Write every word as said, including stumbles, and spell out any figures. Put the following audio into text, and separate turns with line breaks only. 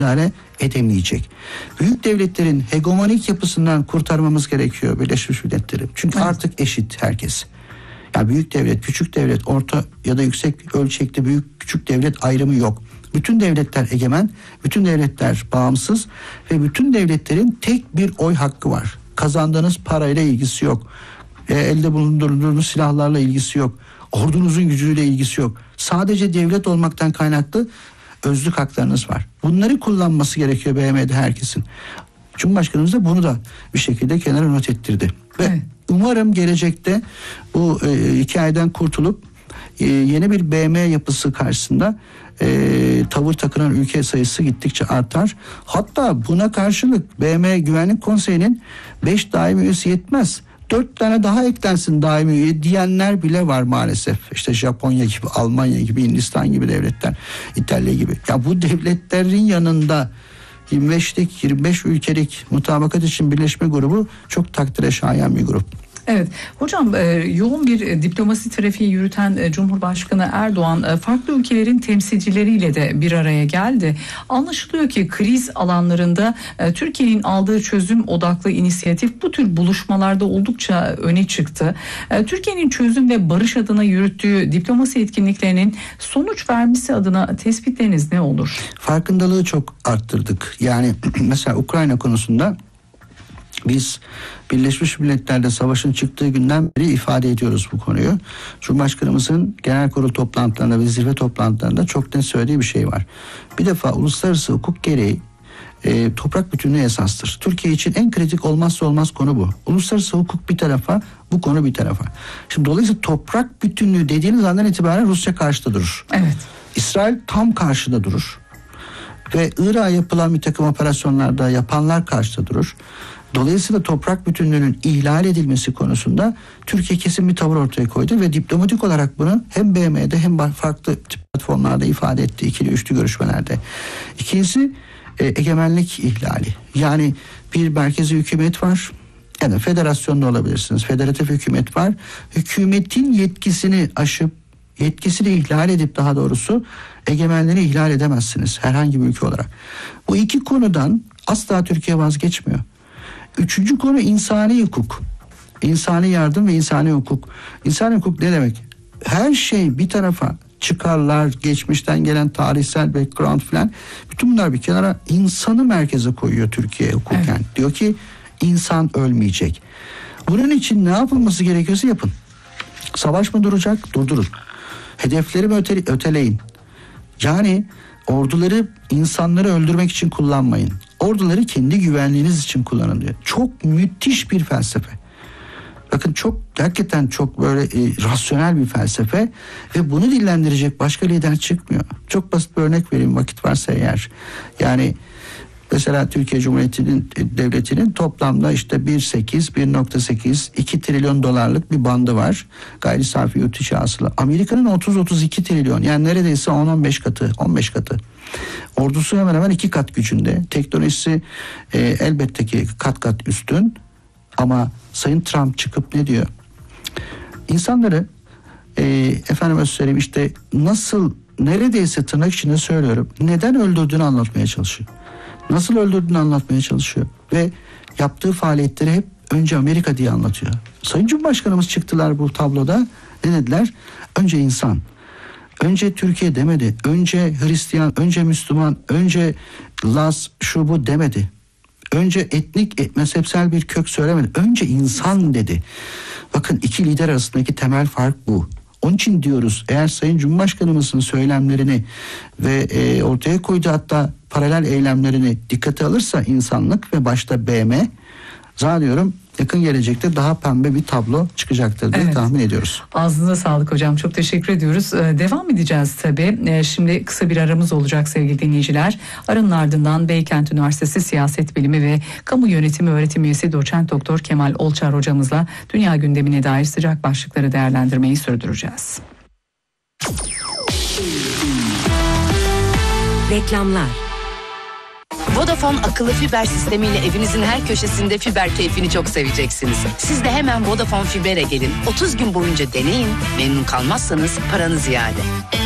idare edemeyecek. Büyük devletlerin hegemonik yapısından kurtarmamız gerekiyor Birleşmiş Milletleri. Çünkü evet. artık eşit herkes. Yani büyük devlet, küçük devlet, orta ya da yüksek ölçekli büyük küçük devlet ayrımı yok. Bütün devletler egemen, bütün devletler bağımsız ve bütün devletlerin tek bir oy hakkı var. Kazandığınız parayla ilgisi yok. E, elde bulundurduğunuz silahlarla ilgisi yok. Ordunuzun gücüyle ilgisi yok. Sadece devlet olmaktan kaynaklı özlük haklarınız var. Bunları kullanması gerekiyor B M W'de herkesin. Cumhurbaşkanımız da bunu da bir şekilde kenara not ettirdi. Ve evet. umarım gelecekte bu e, hikayeden kurtulup e, yeni bir B M yapısı karşısında e, tavır takınan ülke sayısı gittikçe artar. Hatta buna karşılık B M Güvenlik Konseyi'nin beş daimi üyesi yetmez. Dört tane daha eklensin daimi üye diyenler bile var maalesef. İşte Japonya gibi, Almanya gibi, Hindistan gibi devletler, İtalya gibi. Ya bu devletlerin yanında yirmi beşlik, yirmi beş ülkelik mutabakat için birleşme grubu çok takdire şayan bir grup.
Evet hocam, e, yoğun bir e, diplomasi trafiği yürüten e, Cumhurbaşkanı Erdoğan e, farklı ülkelerin temsilcileriyle de bir araya geldi. Anlaşılıyor ki kriz alanlarında e, Türkiye'nin aldığı çözüm odaklı inisiyatif bu tür buluşmalarda oldukça öne çıktı. E, Türkiye'nin çözüm ve barış adına yürüttüğü diplomasi etkinliklerinin sonuç vermesi adına tespitleriniz ne olur?
Farkındalığı çok arttırdık. Yani mesela Ukrayna konusunda biz Birleşmiş Milletler'de savaşın çıktığı günden beri ifade ediyoruz bu konuyu. Cumhurbaşkanımızın genel kurul toplantılarında ve zirve toplantılarında çok net söylediği bir şey var. Bir defa uluslararası hukuk gereği e, toprak bütünlüğü esastır. Türkiye için en kritik olmazsa olmaz konu bu. Uluslararası hukuk bir tarafa, bu konu bir tarafa. Şimdi dolayısıyla toprak bütünlüğü dediğiniz andan itibaren Rusya karşıda durur.
Evet.
İsrail tam karşıda durur. Ve Irak'a yapılan bir takım operasyonlarda yapanlar karşıda durur. Dolayısıyla toprak bütünlüğünün ihlal edilmesi konusunda Türkiye kesin bir tavır ortaya koydu ve diplomatik olarak bunu hem B M W'de hem farklı platformlarda ifade etti, ikili üçlü görüşmelerde. İkincisi e, egemenlik ihlali. Yani bir merkezi hükümet var, yani federasyonda olabilirsiniz, federatif hükümet var. Hükümetin yetkisini aşıp, yetkisini ihlal edip daha doğrusu egemenliğini ihlal edemezsiniz herhangi bir ülke olarak. Bu iki konudan asla Türkiye vazgeçmiyor. Üçüncü konu insani hukuk. İnsani yardım ve insani hukuk. İnsani hukuk ne demek? Her şey bir tarafa, çıkarlar, geçmişten gelen tarihsel background falan, bütün bunlar bir kenara, insanı merkeze koyuyor Türkiye hukuken. Evet. Diyor ki insan ölmeyecek. Bunun için ne yapılması gerekiyorsa yapın. Savaş mı duracak? Durdurun. Hedefleri mi öte, öteleyin. Yani orduları insanları öldürmek için kullanmayın. Orduları kendi güvenliğiniz için kullanın diyor. Çok müthiş bir felsefe. Bakın çok, hakikaten çok böyle e, rasyonel bir felsefe ve bunu dillendirecek başka lider çıkmıyor. Çok basit bir örnek vereyim vakit varsa eğer. Yani mesela Türkiye Cumhuriyeti'nin devletinin toplamda işte bir virgül sekiz, bir virgül sekiz, iki trilyon dolarlık bir bandı var. Gayri safi yurt içi hasıla. Amerika'nın otuz otuz iki trilyon, yani neredeyse on on beş katı, on beş katı. Ordusu hemen hemen iki kat gücünde. Teknolojisi e, elbette ki kat kat üstün. Ama Sayın Trump çıkıp ne diyor? İnsanları e, efendime söyleyeyim işte nasıl, neredeyse tırnak içinde söylüyorum, neden öldürdüğünü anlatmaya çalışıyor. Nasıl öldürdüğünü anlatmaya çalışıyor. Ve yaptığı faaliyetleri hep önce Amerika diye anlatıyor. Sayın Cumhurbaşkanımız çıktılar bu tabloda. Ne dediler? Önce insan. Önce Türkiye demedi. Önce Hristiyan, önce Müslüman, önce Laz, şu bu demedi. Önce etnik, mezhepsel bir kök söylemedi. Önce insan dedi. Bakın iki lider arasındaki temel fark bu. Onun için diyoruz, eğer Sayın Cumhurbaşkanımızın söylemlerini ve e, ortaya koyduğu hatta paralel eylemlerini dikkate alırsa insanlık ve başta B M, zannediyorum yakın gelecekte daha pembe bir tablo çıkacaktır diye evet. tahmin ediyoruz.
Ağzınıza sağlık hocam. Çok teşekkür ediyoruz. Ee, devam edeceğiz tabii. Ee, şimdi kısa bir aramız olacak sevgili dinleyiciler. Aranın ardından Beykent Üniversitesi Siyaset Bilimi ve Kamu Yönetimi Öğretim Üyesi Doçent Doktor Kemal Olçar hocamızla dünya gündemine dair sıcak başlıkları değerlendirmeyi sürdüreceğiz.
Reklamlar.
Vodafone akıllı fiber sistemiyle evinizin her köşesinde fiber keyfini çok seveceksiniz. Siz de hemen Vodafone Fiber'e gelin. otuz gün boyunca deneyin. Memnun kalmazsanız paranız iade.